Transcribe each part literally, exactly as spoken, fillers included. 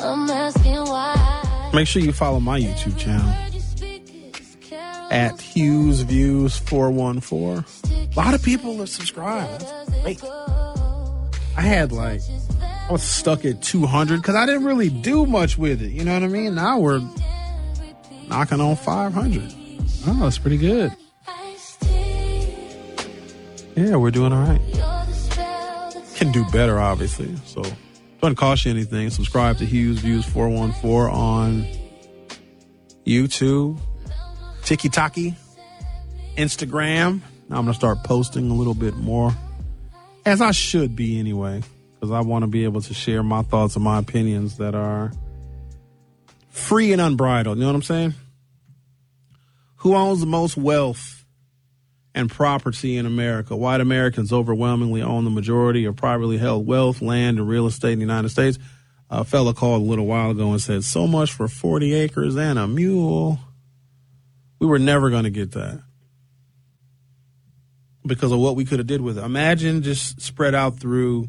I'm asking why. Make sure you follow my YouTube channel at Hughes Views four one four. A lot of people have subscribed. That's great. I had like, I was stuck at two hundred because I didn't really do much with it. You know what I mean? Now we're knocking on five hundred. Oh, that's pretty good. Yeah, we're doing all right. Can do better, obviously. So, doesn't cost you anything. Subscribe to Hughes Views four one four on YouTube, TikTok, Instagram. Now I'm going to start posting a little bit more, as I should be anyway, because I want to be able to share my thoughts and my opinions that are free and unbridled. You know what I'm saying? Who owns the most wealth and property in America? White Americans overwhelmingly own the majority of privately held wealth, land, and real estate in the United States. A fella called a little while ago and said, so much for forty acres and a mule. We were never going to get that because of what we could have did with it. Imagine just spread out through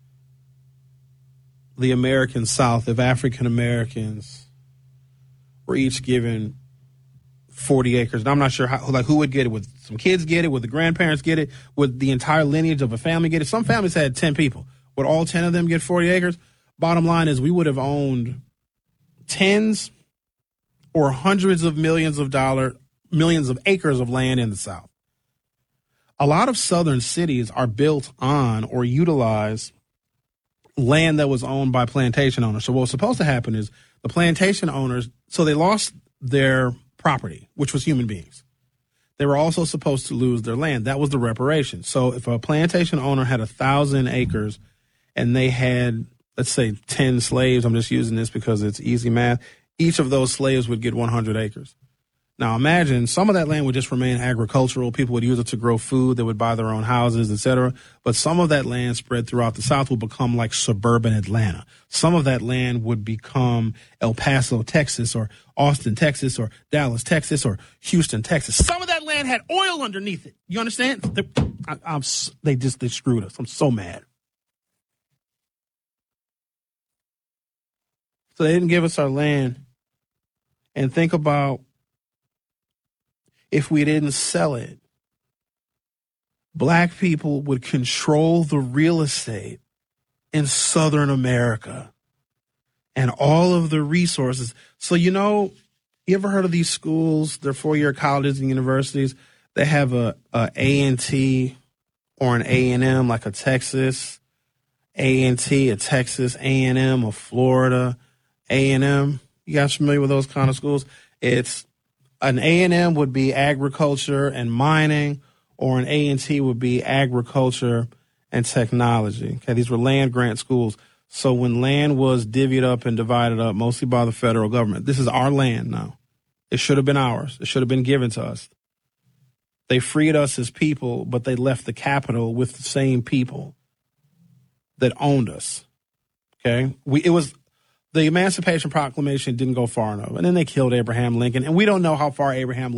the American South if African Americans were each given forty acres. And I'm not sure how, like, who would get it. Would some kids get it? Would the grandparents get it? Would the entire lineage of a family get it? Some families had ten people. Would all ten of them get forty acres? Bottom line is we would have owned tens or hundreds of millions of dollars, millions of acres of land in the South. A lot of southern cities are built on or utilize land that was owned by plantation owners. So what was supposed to happen is the plantation owners, so they lost their property, which was human beings. They were also supposed to lose their land. That was the reparation. So if a plantation owner had a thousand acres and they had, let's say, ten slaves, I'm just using this because it's easy math, each of those slaves would get one hundred acres. Now imagine some of that land would just remain agricultural. People would use it to grow food. They would buy their own houses, et cetera. But some of that land spread throughout the South would become like suburban Atlanta. Some of that land would become El Paso, Texas, or Austin, Texas, or Dallas, Texas, or Houston, Texas. Some of that land had oil underneath it. You understand? They, I, I'm, they just they screwed us. I'm so mad. So they didn't give us our land. And think about if we didn't sell it, black people would control the real estate in Southern America and all of the resources. So, you know, you ever heard of these schools? They're four-year colleges and universities. They have a, a A and T or an A and M, like a Texas, A and T, a Texas, A and M, a Florida, A and M. You guys familiar with those kind of schools? It's an A and M would be agriculture and mining, or an A and T would be agriculture and technology. Okay, these were land grant schools. So when land was divvied up and divided up, mostly by the federal government, this is our land now. It should have been ours. It should have been given to us. They freed us as people, but they left the capital with the same people that owned us. Okay, we it was. The Emancipation Proclamation didn't go far enough. And then they killed Abraham Lincoln. And we don't know how far Abraham